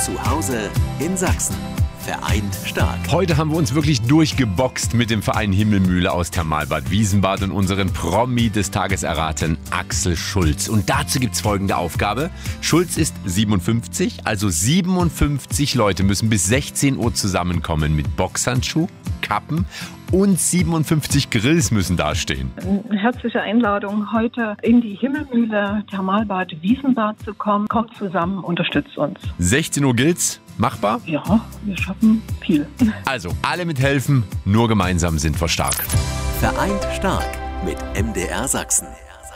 Zu Hause in Sachsen. Vereint stark. Heute haben wir uns wirklich durchgeboxt mit dem Verein Himmelmühle aus Thermalbad Wiesenbad und unseren Promi des Tages erraten, Axel Schulz. Und dazu gibt's folgende Aufgabe. Schulz ist 57, also 57 Leute müssen bis 16 Uhr zusammenkommen mit Boxhandschuh, Kappen und 57 Grills müssen dastehen. Eine herzliche Einladung, heute in die Himmelmühle Thermalbad Wiesenbad zu kommen. Kommt zusammen, unterstützt uns. 16 Uhr gilt's. Machbar? Ja, wir schaffen viel. Also, alle mithelfen, nur gemeinsam sind wir stark. Vereint stark mit MDR Sachsen.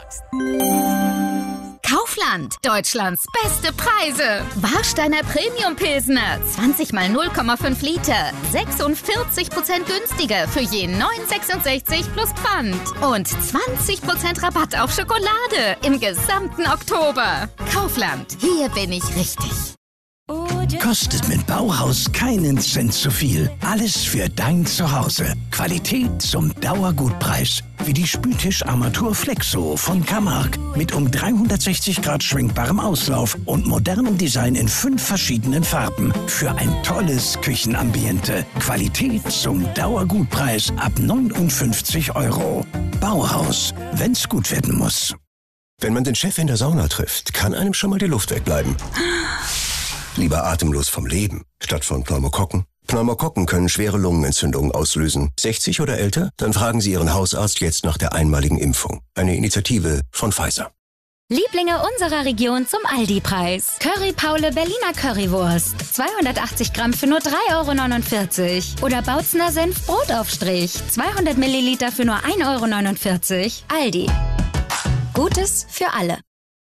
Kaufland, Deutschlands beste Preise. Warsteiner Premium Pilsner, 20 mal 0,5 Liter, 46% günstiger für je 9,66 plus Pfand. Und 20% Rabatt auf Schokolade im gesamten Oktober. Kaufland, hier bin ich richtig. Kostet mit Bauhaus keinen Cent zu viel. Alles für dein Zuhause. Qualität zum Dauergutpreis. Wie die Spültischarmatur Flexo von Camargue mit um 360 Grad schwenkbarem Auslauf und modernem Design in 5 verschiedenen Farben. Für ein tolles Küchenambiente. Qualität zum Dauergutpreis ab 59 €. Bauhaus, wenn's gut werden muss. Wenn man den Chef in der Sauna trifft, kann einem schon mal die Luft wegbleiben. Lieber atemlos vom Leben, statt von Pneumokokken. Pneumokokken können schwere Lungenentzündungen auslösen. 60 oder älter? Dann fragen Sie Ihren Hausarzt jetzt nach der einmaligen Impfung. Eine Initiative von Pfizer. Lieblinge unserer Region zum Aldi-Preis. Curry Paule Berliner Currywurst. 280 Gramm für nur 3,49 €. Oder Bautzner Senf Brotaufstrich. 200 Milliliter für nur 1,49 €. Aldi. Gutes für alle.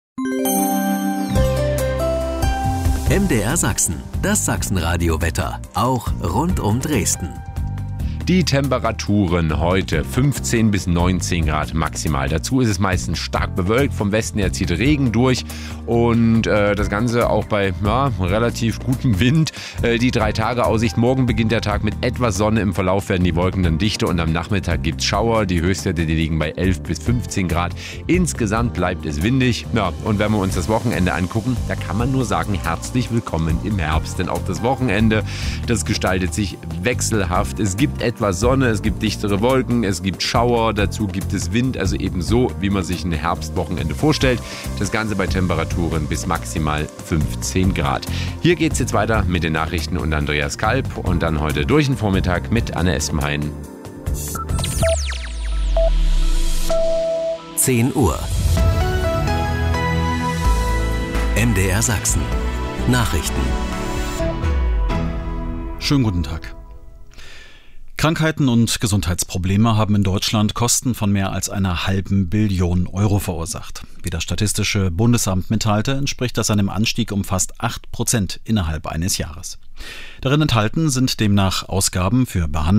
MDR Sachsen, das Sachsenradio-Wetter, auch rund um Dresden. Die Temperaturen heute 15 bis 19 Grad maximal. Dazu ist es meistens stark bewölkt. Vom Westen her zieht Regen durch und das Ganze auch bei relativ gutem Wind. Die 3-Tage-Aussicht. Morgen beginnt der Tag mit etwas Sonne. Im Verlauf werden die Wolken dann dichter und am Nachmittag gibt es Schauer. Die Höchstwerte, die liegen bei 11 bis 15 Grad. Insgesamt bleibt es windig. Ja, und wenn wir uns das Wochenende angucken, da kann man nur sagen, herzlich willkommen im Herbst. Denn auch das Wochenende, das gestaltet sich wechselhaft. Es gibt etwas Sonne, es gibt dichtere Wolken, es gibt Schauer, dazu gibt es Wind, also eben so, wie man sich ein Herbstwochenende vorstellt. Das Ganze bei Temperaturen bis maximal 15 Grad. Hier geht's jetzt weiter mit den Nachrichten und Andreas Kalb und dann heute durch den Vormittag mit Anne Espenhain. 10 Uhr. MDR Sachsen. Nachrichten. Schönen guten Tag. Krankheiten und Gesundheitsprobleme haben in Deutschland Kosten von mehr als 1,5 Billion € verursacht. Wie das Statistische Bundesamt mitteilte, entspricht das einem Anstieg um fast 8% innerhalb eines Jahres. Darin enthalten sind demnach Ausgaben für Behandlung